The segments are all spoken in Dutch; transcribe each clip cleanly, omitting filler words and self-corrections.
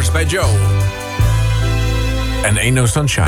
Next bij Joe. En Ain't No Sunshine.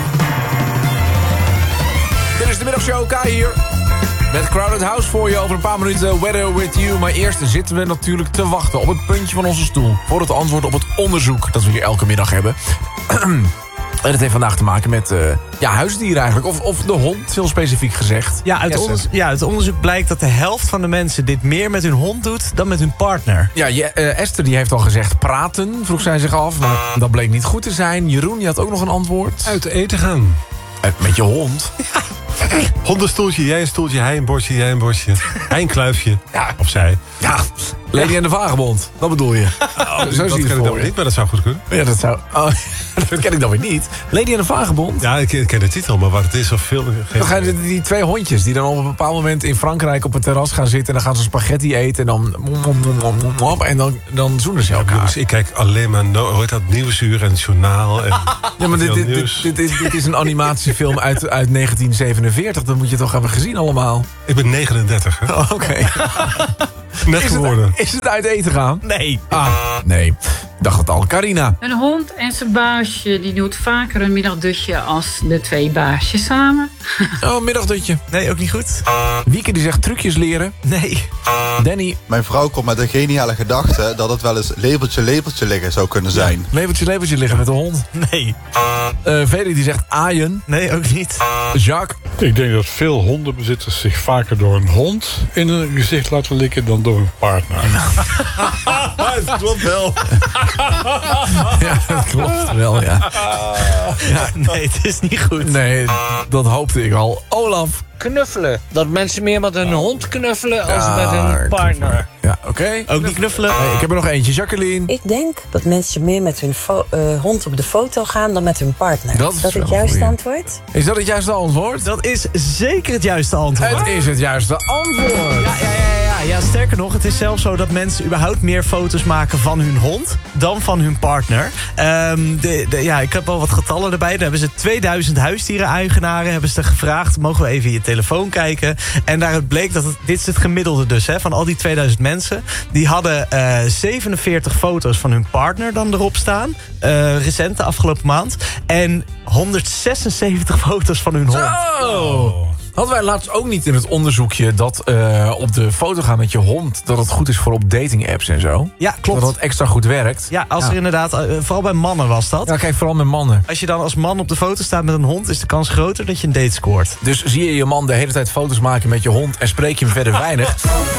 Dit is de middagshow, K hier. Met Crowded House voor je over een paar minuten. Weather with you. Maar eerst zitten we natuurlijk te wachten op het puntje van onze stoel. Voor het antwoord op het onderzoek dat we hier elke middag hebben. En het heeft vandaag te maken met huisdieren eigenlijk. Of de hond, veel specifiek gezegd. Ja, uit onderzoek blijkt dat de helft van de mensen dit meer met hun hond doet dan met hun partner. Ja, Esther die heeft al gezegd praten, vroeg zij zich af. Maar dat bleek niet goed te zijn. Jeroen, die had ook nog een antwoord. Uit eten gaan. Met je hond? Ja. Hondenstoeltje, jij een stoeltje, hij een bordje, jij een bordje. Hij een kluifje. Ja. Of zij. Ja, Lady en de Vagebond. Dat bedoel je. Zo zie je het voor je. Niet, maar dat zou goed kunnen. Ja, dat zou... Oh, dat ken ik dan weer niet. Lady en de Vagebond? Ja, ik ken de titel, maar wat het is of veel... Dan gaan die twee hondjes die dan op een bepaald moment in Frankrijk op het terras gaan zitten... en dan gaan ze spaghetti eten en dan zoenen ze elkaar. Jongens, ik kijk alleen maar Nieuwsuur en het journaal. En ja, maar dit is een animatiefilm uit 1947. Dat moet je toch hebben gezien allemaal. Ik ben 39, hè? Oh, oké. Net geworden. Is het uit eten gaan? Nee. Nee. Ik dacht het al. Carina. Een hond en zijn baasje die doet vaker een middagdutje als de twee baasjes samen. Oh, middagdutje. Nee, ook niet goed. Wieke die zegt trucjes leren. Nee. Danny. Mijn vrouw komt met een geniale gedachte dat het wel eens lepeltje liggen zou kunnen zijn. Levertje liggen met de hond. Nee. Veli die zegt aaien. Nee, ook niet. Jacques. Ik denk dat veel hondenbezitters zich vaker door een hond in hun gezicht laten likken dan door een partner. Dat klopt wel. Ja, dat klopt wel, ja. Nee, het is niet goed. Nee, dat hoopte ik al. Olaf. Knuffelen. Dat mensen meer met een hond knuffelen als met een partner. Ja, oké. Ook niet knuffelen. Nee, ik heb er nog eentje. Jacqueline. Ik denk dat mensen meer met hun hond op de foto gaan dan met hun partner. Dat is het wel juiste goeie. antwoord? Is dat het juiste antwoord? Dat is zeker het juiste antwoord. Het is het juiste antwoord. Ja, sterker nog, het is zelfs zo dat mensen überhaupt meer foto's maken van hun hond dan van hun partner. Ik heb al wat getallen erbij. Dan hebben ze 2000 huisdieren-eigenaren hebben ze gevraagd. Mogen we even in je telefoon kijken? En daaruit bleek dat dit is het gemiddelde dus, hè, van al die 2000 mensen. Die hadden 47 foto's van hun partner dan erop staan. Recent, de afgelopen maand. En 176 foto's van hun hond. Oh. Hadden wij laatst ook niet in het onderzoekje dat op de foto gaan met je hond... dat het goed is voor op dating-apps en zo? Ja, klopt. Dat het extra goed werkt? Ja, als er inderdaad... vooral bij mannen was dat. Ja, kijk, vooral met mannen. Als je dan als man op de foto staat met een hond... is de kans groter dat je een date scoort. Dus zie je man de hele tijd foto's maken met je hond... en spreek je hem verder weinig...